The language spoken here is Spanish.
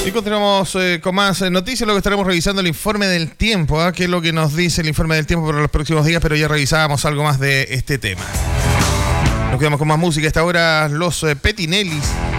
Y continuamos con más noticias. Luego estaremos revisando el informe del tiempo, ¿eh? ¿Qué es lo que nos dice el informe del tiempo para los próximos días? Pero ya revisábamos algo más de este tema. Nos quedamos con más música. Esta hora los Petinellis.